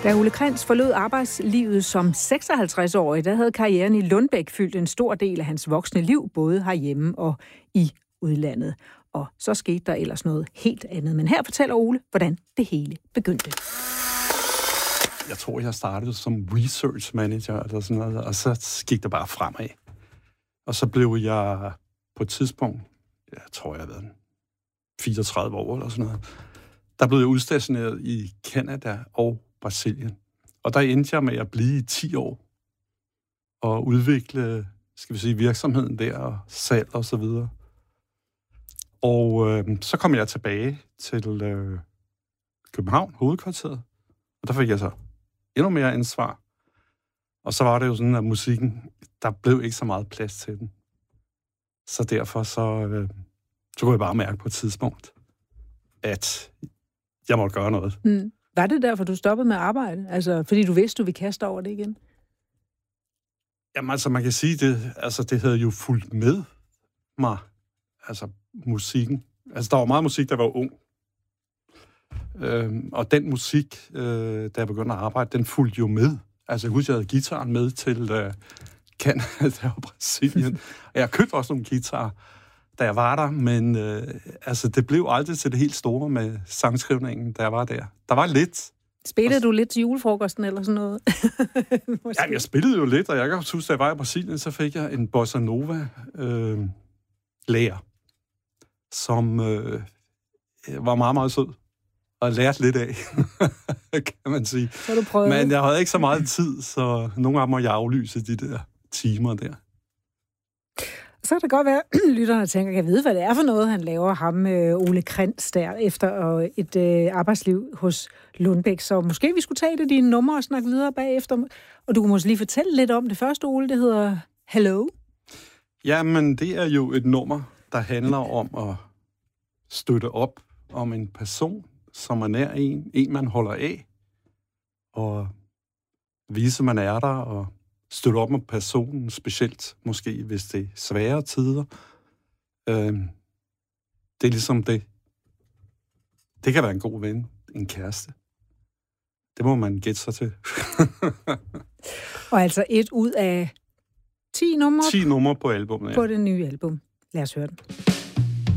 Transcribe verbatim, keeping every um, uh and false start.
Da Ole Krentz forlod arbejdslivet som seksoghalvtreds-årig, der havde karrieren i Lundbæk fyldt en stor del af hans voksne liv, både herhjemme og i udlandet. Og så skete der ellers noget helt andet. Men her fortæller Ole, hvordan det hele begyndte. Jeg tror, jeg startede som research manager, eller sådan noget, og så gik det bare fremad. Og så blev jeg på et tidspunkt, jeg tror, jeg har været fireogtredive år eller sådan noget, der blev jeg udstationeret i Canada og Brasilien. Og der endte jeg med at blive i ti år og udvikle, skal vi sige, virksomheden der og salg og så videre. Og øh, så kom jeg tilbage til øh, København, hovedkvarteret, og der fik jeg så endnu mere ansvar. Og så var det jo sådan, at musikken, der blev ikke så meget plads til den. Så derfor så, øh, så kunne jeg bare mærke på et tidspunkt, at jeg måtte gøre noget. Mm. Var det derfor, du stoppede med at arbejde? Altså, fordi du vidste, du ville kaste over det igen? Jamen altså, man kan sige, det, altså, det havde jo fulgt med mig. Altså, musikken. Altså, der var meget musik, der var ung. Øhm, og den musik, øh, da jeg begyndte at arbejde, den fulgte jo med. Altså, jeg husker, jeg havde gitaren med til øh, Canada og Brasilien. Og jeg købte også nogle guitarer, da jeg var der, men øh, altså, det blev aldrig til det helt store med sangskrivningen, da jeg var der. Der var lidt. Spillede du lidt til julefrokosten eller sådan noget? Ja, jeg spillede jo lidt, og jeg kan huske, da jeg var i Brasilien, så fik jeg en bossa nova øh, lærer, som øh, var meget, meget sød, og lærte lidt af, kan man sige. Så du prøvede. Men jeg havde ikke så meget tid, så nogle gange må jeg aflyse de der timer der. Så kan det godt være, at lytterne tænker, kan jeg vide, hvad det er for noget, han laver, ham Ole Krentz der, efter et øh, arbejdsliv hos Lundbæk. Så måske vi skulle tage det dine numre og snakke videre bagefter. Og du kunne måske lige fortælle lidt om det første, Ole, det hedder Hello. Jamen, det er jo et nummer, der handler om at støtte op om en person, som er nær en, en man holder af, og vise, man er der, og støtte op med personen, specielt måske, hvis det er svære tider. Øh, det er ligesom det. Det kan være en god ven, en kæreste. Det må man gætte sig til. Og altså et ud af ti numre? ti numre på albumet, ja. På det nye album. Lad os høre den.